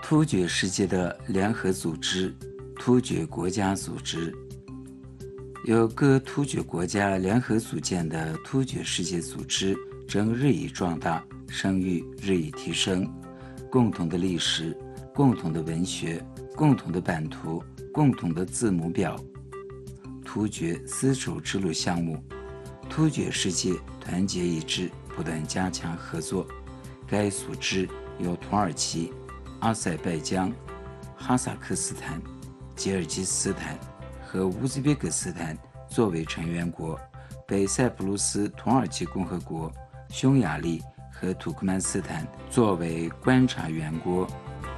突厥世界的联合组织，突厥国家组织。由各突厥国家联合组建的突厥世界组织正日益壮大，声誉日益提升。共同的历史，共同的文学，共同的版图，共同的字母表。突厥丝绸之路项目，突厥世界团结一致，不断加强合作。该组织由土耳其、阿塞拜疆、哈萨克斯坦、吉尔吉斯斯坦和乌兹别克斯坦作为成员国，北塞浦路斯土耳其共和国、匈牙利和土库曼斯坦作为观察员国。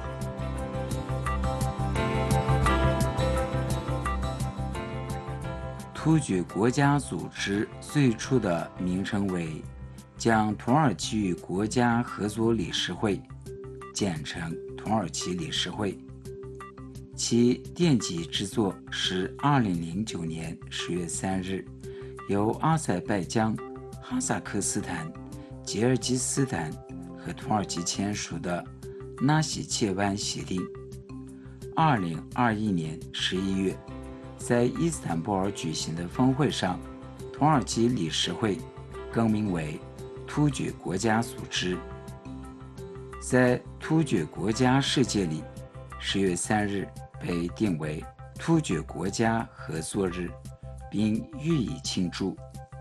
突厥国家组织最初的名称为将土耳其国家合作理事会，简称土耳其理事会。其奠基之作是2009年10月3日由阿塞拜疆、哈萨克斯坦、吉尔吉斯斯坦和土耳其签署的纳西切湾协定。2021年11月在伊斯坦布尔举行的峰会上，土耳其理事会更名为突厥国家组织。在突厥国家世界里，10月3日被定为突厥国家合作日，并予以庆祝。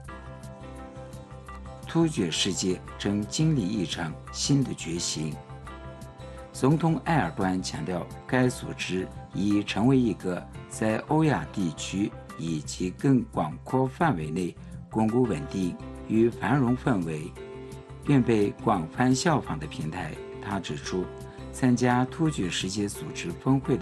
突厥世界正经历一场新的觉醒。总统埃尔多安强调，该组织已成为一个在欧亚地区以及更广阔范围内巩固稳定与繁荣氛围，并被广泛效仿的平台。他指出，参加突厥世界组织峰会的